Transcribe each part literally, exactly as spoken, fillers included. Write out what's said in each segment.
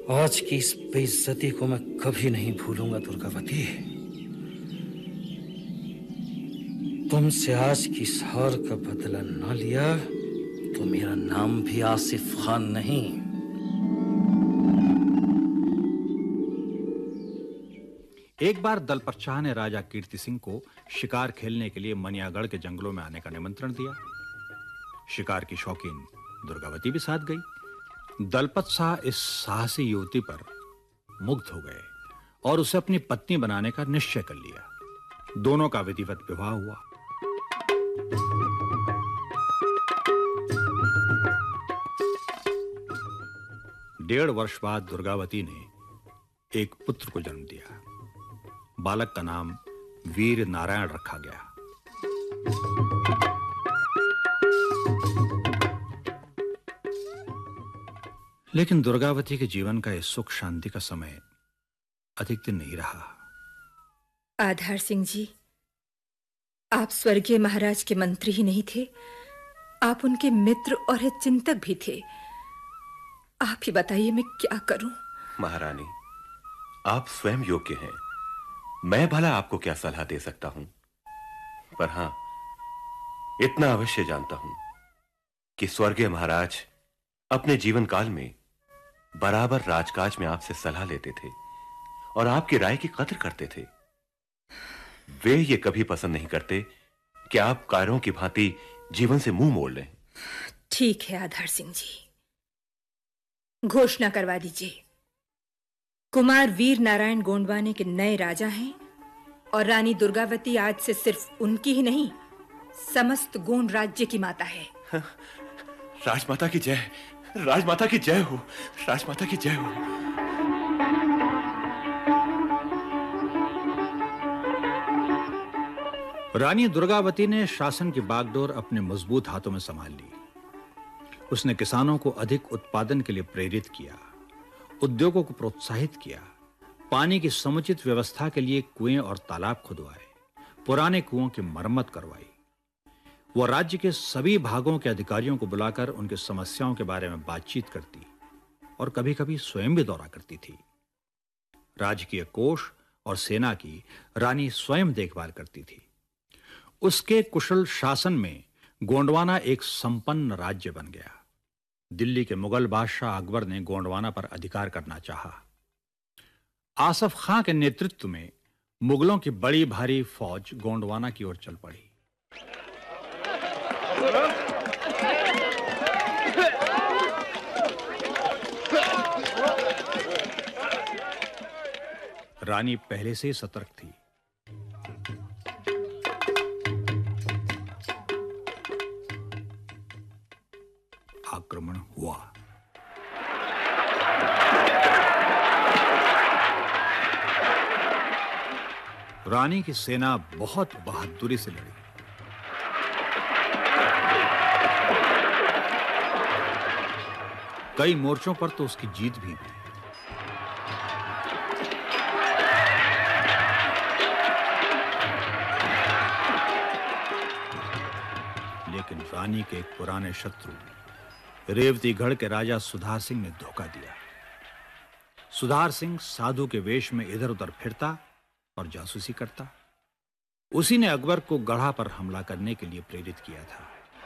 आज की इस बेइज्जती को मैं कभी नहीं भूलूंगा दुर्गावती। तुमसे आज की इस हार का बदला न लिया तो मेरा नाम भी आसिफ खान नहीं। एक बार दलपत शाह ने राजा कीर्ति सिंह को शिकार खेलने के लिए मनियागढ़ के जंगलों में आने का निमंत्रण दिया। शिकार की शौकीन दुर्गावती भी साथ गई। दलपत शाह इस साहसी युवती पर मुग्ध हो गए और उसे अपनी पत्नी बनाने का निश्चय कर लिया। दोनों का विधिवत विवाह हुआ। डेढ़ वर्ष बाद दुर्गावती ने एक पुत्र को जन्म दिया। बालक का नाम वीर नारायण रखा गया। लेकिन दुर्गावती के जीवन का इस सुख शांति का समय अधिक दिन नहीं रहा। आधार सिंह जी, आप स्वर्गीय महाराज के मंत्री ही नहीं थे, आप उनके मित्र और हितचिंतक भी थे। आप ही बताइए मैं क्या करूं? महारानी, आप स्वयं योग्य हैं। मैं भला आपको क्या सलाह दे सकता हूं, पर हां, इतना अवश्य जानता हूं कि स्वर्गीय महाराज अपने जीवन काल में बराबर राजकाज में आपसे सलाह लेते थे और आपकी राय की कदर करते थे। वे ये कभी पसंद नहीं करते कि आप कायरों की भांति जीवन से मुंह मोड़ लें। ठीक है आधार सिंह जी, घोषणा करवा दीजिए। कुमार वीर नारायण गोंडवाने के नए राजा हैं और रानी दुर्गावती आज से सिर्फ उनकी ही नहीं, समस्त गोंड राज्य की माता है। राजमाता की जय, राजमाता की जय हो, राजमाता की जय हो। रानी दुर्गावती ने शासन की बागडोर अपने मजबूत हाथों में संभाल ली। उसने किसानों को अधिक उत्पादन के लिए प्रेरित किया, उद्योगों को प्रोत्साहित किया, पानी की समुचित व्यवस्था के लिए कुएं और तालाब खुदवाए, पुराने कुओं की मरम्मत करवाई। वह राज्य के सभी भागों के अधिकारियों को बुलाकर उनकी समस्याओं के बारे में बातचीत करती और कभी-कभी स्वयं भी दौरा करती थी। राजकीय कोष और सेना की रानी स्वयं देखभाल करती थी। उसके कुशल शासन में गोंडवाना एक संपन्न राज्य बन गया। दिल्ली के मुगल बादशाह अकबर ने गोंडवाना पर अधिकार करना चाहा। आसफ खां के नेतृत्व में मुगलों की बड़ी भारी फौज गोंडवाना की ओर चल पड़ी। रानी पहले से ही सतर्क थी। आक्रमण हुआ। रानी की सेना बहुत बहादुरी से लड़ी। कई मोर्चों पर तो उसकी जीत भी हुई। लेकिन रानी के एक पुराने शत्रु रेवतीगढ़ के राजा सुधार सिंह ने धोखा दिया। सुधार सिंह साधु के वेश में इधर-उधर फिरता और जासूसी करता। उसी ने अकबर को गढ़ा पर हमला करने के लिए प्रेरित किया था।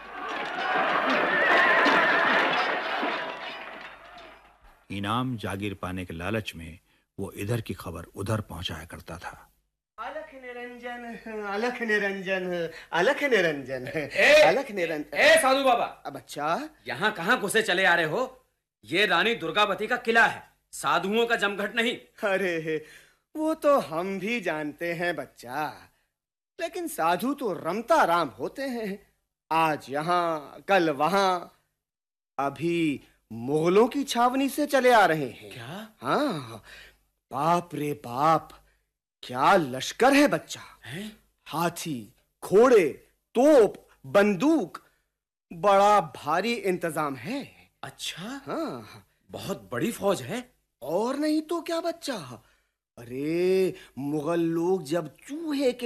इनाम जागीर पाने के लालच में वो इधर की खबर उधर पहुंचाया करता था। अलख निरंजन, अलख निरंजन, अलख निरंजन, अलख निरंजन। ए साधु बाबा, अब अच्छा, यहाँ कहाँ घुसे चले आ रहे हो? ये रानी दुर्गावती का किला है, साधुओं का जमघट नहीं। अरे वो तो हम भी जानते हैं बच्चा, लेकिन साधु तो रमता राम होते हैं। आज यहाँ, कल वहां, अभी मुगलों की छावनी से चले आ रहे हैं। क्या? हाँ, बाप रे बाप, क्या लश्कर है बच्चा। है? हाथी, घोड़े, तोप, बंदूक, बड़ा भारी इंतजाम है। अच्छा, हाँ, बहुत बड़ी फौज है। और नहीं तो क्या बच्चा। अरे मुगल लोग जब चूहे के